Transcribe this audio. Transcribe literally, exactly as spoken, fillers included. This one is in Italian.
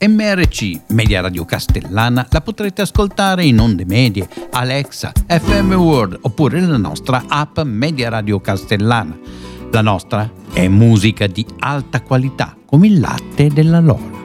M R C, Media Radio Castellana, la potrete ascoltare in onde medie, Alexa, F M World oppure la nostra app Media Radio Castellana. La nostra è musica di alta qualità, come il latte della Lola.